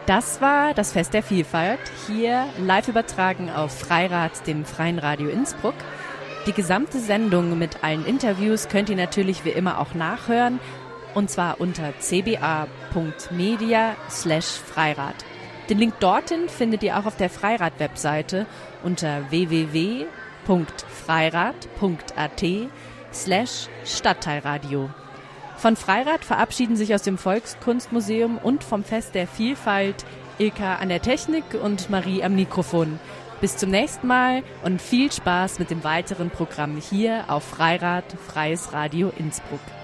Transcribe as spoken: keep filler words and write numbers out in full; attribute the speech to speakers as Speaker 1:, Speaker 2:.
Speaker 1: Das war das Fest der Vielfalt, hier live übertragen auf Freirad, dem Freien Radio Innsbruck. Die gesamte Sendung mit allen Interviews könnt ihr natürlich wie immer auch nachhören, und zwar unter cba.media slash Freirad. Den Link dorthin findet ihr auch auf der Freirad-Webseite unter www.freirad.at slash Stadtteilradio. Von Freirad verabschieden sich aus dem Volkskunstmuseum und vom Fest der Vielfalt Ilka an der Technik und Marie am Mikrofon. Bis zum nächsten Mal und viel Spaß mit dem weiteren Programm hier auf Freirad, Freies Radio Innsbruck.